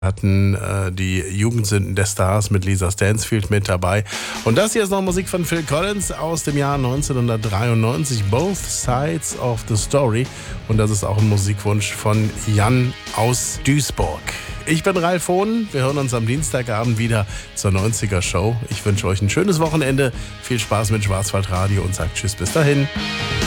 hatten die Jugendsünden der Stars mit Lisa Stansfield mit dabei. Und das hier ist noch Musik von Phil Collins aus dem Jahr 1993, Both Sides of the Story. Und das ist auch ein Musikwunsch von Jan aus Duisburg. Ich bin Ralf Hohn, wir hören uns am Dienstagabend wieder zur 90er Show. Ich wünsche euch ein schönes Wochenende, viel Spaß mit Schwarzwaldradio und sage Tschüss bis dahin.